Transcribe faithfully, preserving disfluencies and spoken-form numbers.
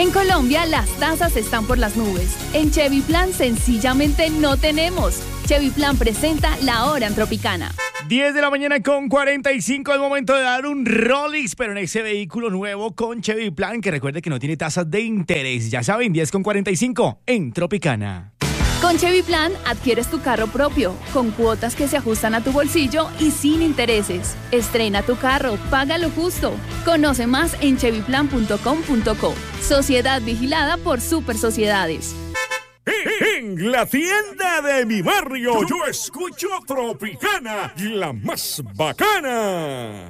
En Colombia, las tasas están por las nubes. En Chevy Plan, sencillamente no tenemos. Chevy Plan presenta La Hora en Tropicana. diez de la mañana con cuarenta y cinco, es momento de dar un Rolex, pero en ese vehículo nuevo con Chevy Plan, que recuerde que no tiene tasas de interés. Ya saben, diez con cuarenta y cinco en Tropicana. Con Chevy Plan adquieres tu carro propio, con cuotas que se ajustan a tu bolsillo y sin intereses. Estrena tu carro, págalo justo. Conoce más en chevy plan punto com punto co. Sociedad vigilada por Super Sociedades. En la tienda de mi barrio yo escucho Tropicana, la más bacana.